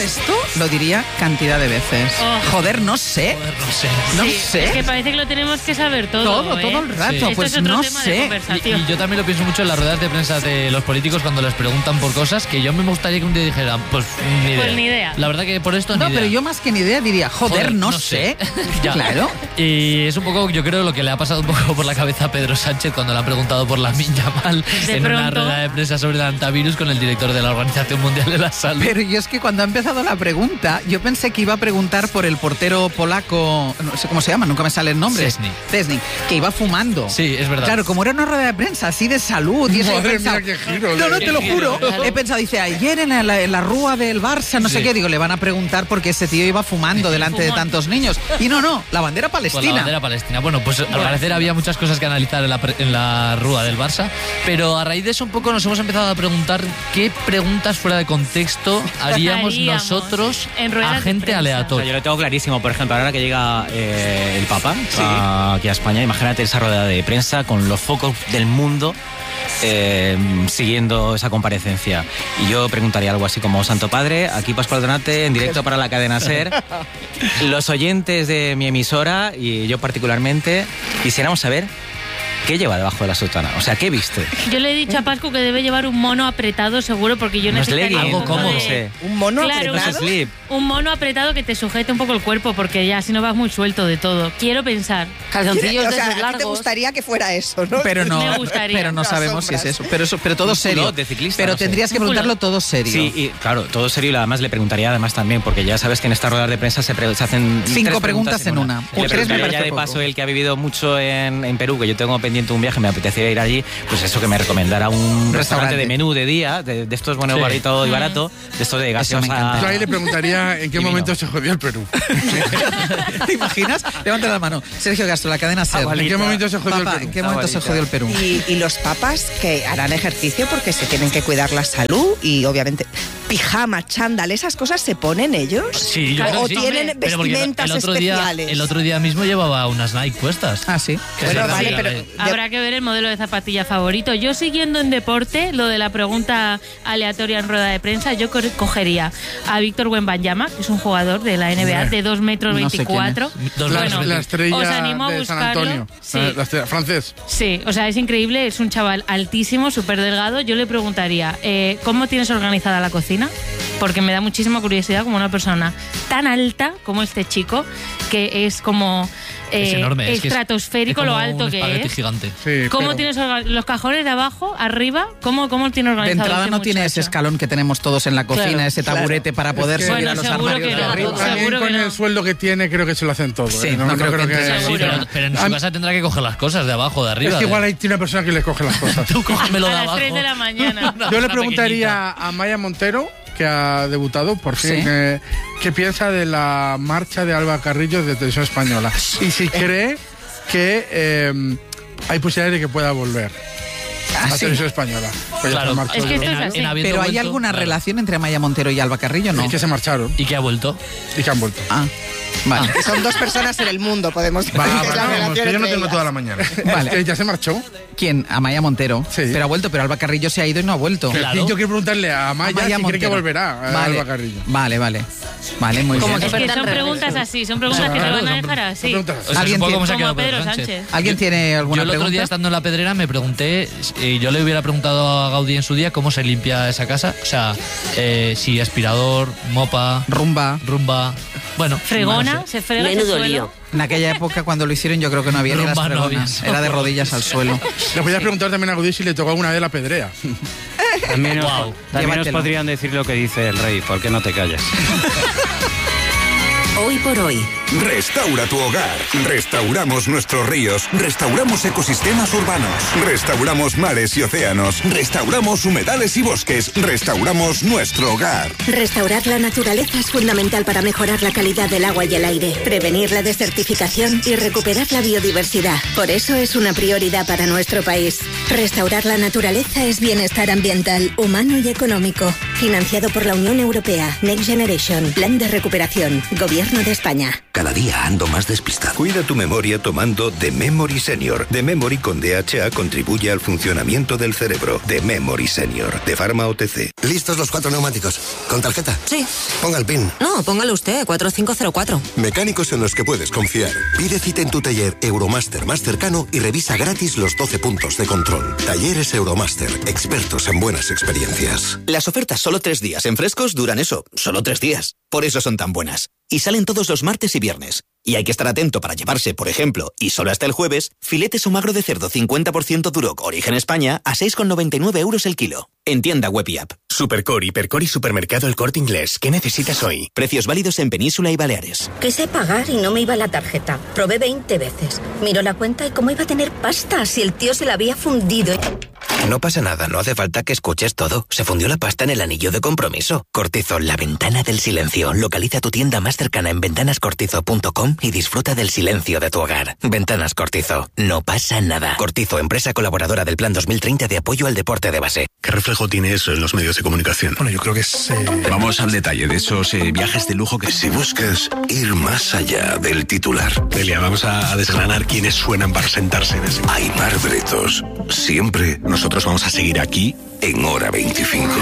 esto lo diría cantidad de veces. Joder, no sé. No sé. Es que parece que lo tenemos que saber todo. Todo el rato. Sí. Pues esto es otro no tema sé. de conversación. Y yo también lo pienso mucho en las ruedas de prensa de los políticos cuando les preguntan por cosas que yo me gustaría que un día dijeran, pues ni idea. Pues ni idea. La verdad que por esto ni idea. No, pero yo más que ni idea diría, joder, no sé. Ya. Claro. Y es un poco, yo creo, lo que le ha pasado un poco por la cabeza a Pedro Sánchez cuando le han preguntado por la Yamal en una rueda de prensa sobre el antivirus con el director de la Organización Mundial de la Salud. Pero yo es que cuando ha empezado la pregunta, yo pensé que iba a preguntar por el portero polaco, no sé cómo se llama, nunca me sale el nombre. Szczęsny, que iba fumando. Sí, es verdad. Claro, como era una rueda de prensa así de salud. Y eso Madre he pensado, mía, qué giro. no, te lo juro. He pensado, dice, ayer en la rúa del Barça, no sé qué, digo, le van a preguntar porque ese tío iba fumando delante de tantos niños. Y no, la bandera palestina. Pues la bandera palestina. Bueno, pues al parecer había muchas cosas que analizar en la rúa del Barça, pero a raíz de eso un poco nos hemos empezado a preguntar qué preguntas fuera de contexto haríamos nosotros a gente aleatoria. O sea, yo lo tengo clarísimo, por ejemplo, ahora que llega el Papa aquí a España, imagínate esa rueda de prensa con los focos del mundo siguiendo esa comparecencia. Y yo preguntaría algo así como: Santo Padre, aquí Pascual Donate, en directo para la cadena SER. Los oyentes de mi emisora y yo particularmente quisiéramos saber ¿qué lleva debajo de la sotana? O sea, ¿qué viste? Yo le he dicho a Pascu que debe llevar un mono apretado seguro, porque yo necesitaría algo cómodo. ¿Un mono apretado? Un mono apretado que te sujete un poco el cuerpo, porque ya si no vas muy suelto de todo. Quiero pensar. Calzoncillos de esos largos. ¿Te gustaría que fuera eso, no? Pero no, Me gustaría. pero no sabemos si es eso. Pero todo serio. De ciclista, pero no sé. tendrías que preguntarlo todo serio. Sí, y claro, todo serio, y además le preguntaría además también, porque ya sabes que en estas ruedas de prensa se hacen 5 preguntas en una. Le preguntaría ya de paso el que ha vivido mucho en Perú, que yo tengo pendiente un viaje, me apetece ir allí, pues eso, que me recomendara un restaurante de menú de día, de estos buenos, barito y barato, de estos de gaseosa. Yo ahí le preguntaría en qué momento se jodió el Perú. ¿Te imaginas? Levanta la mano. Sergio Castro, la cadena SER. ¿En qué momento se jodió el Perú? ¿En qué momento se jodió el Perú? Y los papas que harán ejercicio porque se tienen que cuidar la salud y obviamente pijama, chándal, esas cosas se ponen ellos. Sí, yo creo o que sí. tienen vestimentas especiales. El otro día mismo llevaba unas Nike puestas. Ah, sí. Bueno, vale, pero habrá que ver el modelo de zapatilla favorito. Yo, siguiendo en deporte, lo de la pregunta aleatoria en rueda de prensa, yo cogería a Víctor Wembanyama, que es un jugador de la NBA de 2 metros 24. La estrella os animo a de San Antonio. Sí. La estrella, francés. Sí, o sea, es increíble, es un chaval altísimo, súper delgado. Yo le preguntaría, ¿cómo tienes organizada la cocina? Porque me da muchísima curiosidad como una persona tan alta como este chico, que es como es enorme, estratosférico es lo alto que es. Gigante. Sí, ¿Cómo tienes los cajones de abajo, arriba? ¿Cómo tiene De organizado? entrada no tiene ese escalón que tenemos todos en la cocina, Claro, ese taburete para poder subir a los armarios de arriba. También con el sueldo que tiene, creo que se lo hacen todo. Sí, no creo que Sí, pero en su casa tendrá que coger las cosas de abajo, de arriba. Es que igual ahí tiene una persona que le coge las cosas. Tú cógemelo de a abajo. las 3 de la mañana. Yo le preguntaría a Maya Montero, que ha debutado por fin, qué piensa de la marcha de Alba Carrillo de Televisión Española y si cree que hay posibilidades de que pueda volver a Televisión Española. Pues claro, es que esto es así. Pero ¿hay alguna relación entre Amaya Montero y Alba Carrillo? No. Es que se marcharon. ¿Y que ha vuelto? Y que han vuelto. Ah, vale. que son 2 personas en el mundo, podemos decir. Vamos, que yo no tengo toda la mañana. Vale. ¿Ya se marchó? ¿Quién? Amaya Montero. Sí. Pero ha vuelto, pero Alba Carrillo se ha ido y no ha vuelto. Claro. Yo quiero preguntarle a Amaya si cree que volverá a Alba Carrillo. Vale, muy Como bien. Es que son preguntas así, son preguntas que te van a dejar así. O sea, ¿Alguien supongo tiene- cómo se ha Como quedado a Pedro Pedro Sánchez. ¿Alguien tiene alguna Yo el otro pregunta? día, estando en la Pedrera, me pregunté, yo le hubiera preguntado a Gaudí en su día cómo se limpia esa casa. O sea, si aspirador, mopa, Rumba. bueno, Fregona, no sé. se frega ese suelo. En aquella época, cuando lo hicieron, yo creo que no había ni las Rumba no fregonas. había. Era de rodillas al suelo. Le podías preguntar también a Gaudí si le tocó alguna vez la pedrea. También, Wow. también os Llévatelo. podrían decir lo que dice el rey, ¿por qué no te callas? Hoy por hoy. Restaura tu hogar. Restauramos nuestros ríos. Restauramos ecosistemas urbanos. Restauramos mares y océanos. Restauramos humedales y bosques. Restauramos nuestro hogar. Restaurar la naturaleza es fundamental para mejorar la calidad del agua y el aire, prevenir la desertificación y recuperar la biodiversidad. Por eso es una prioridad para nuestro país. Restaurar la naturaleza es bienestar ambiental, humano y económico. Financiado por la Unión Europea. Next Generation. Plan de recuperación. Gobierno de España. Cada día ando más despistado. Cuida tu memoria tomando The Memory Senior. The Memory con DHA contribuye al funcionamiento del cerebro. The Memory Senior, de Pharma OTC. ¿Listos los 4 neumáticos? ¿Con tarjeta? Sí. Ponga el PIN. No, póngalo usted, 4504. Mecánicos en los que puedes confiar. Pide cita en tu taller Euromaster más cercano y revisa gratis los 12 puntos de control. Talleres Euromaster, expertos en buenas experiencias. Las ofertas solo 3 días en Frescos duran eso, solo 3 días. Por eso son tan buenas. Y salen todos los martes y viernes. Y hay que estar atento para llevarse, por ejemplo, y solo hasta el jueves, filetes o magro de cerdo 50% Duroc Origen España a 6,99 euros el kilo. En tienda web y app. Supercor, Hipercor y Supermercado El Corte Inglés. ¿Qué necesitas hoy? Precios válidos en Península y Baleares. Quise pagar y no me iba la tarjeta. Probé 20 veces. Miró la cuenta y cómo iba a tener pasta si el tío se la había fundido. No pasa nada, no hace falta que escuches todo. Se fundió la pasta en el anillo de compromiso. Cortizo, la ventana del silencio. Localiza tu tienda más cercana en ventanascortizo.com y disfruta del silencio de tu hogar. Ventanas Cortizo, no pasa nada. Cortizo, empresa colaboradora del Plan 2030 de apoyo al deporte de base. ¿Qué reflejo tiene eso en los medios de comunicación? Bueno, yo creo que es... Vamos al detalle de esos viajes de lujo que... Si buscas ir más allá del titular. Delia, vamos a desgranar quiénes suenan para sentarse en ese... Aimar Bretos, siempre nosotros vamos a seguir aquí en Hora 25.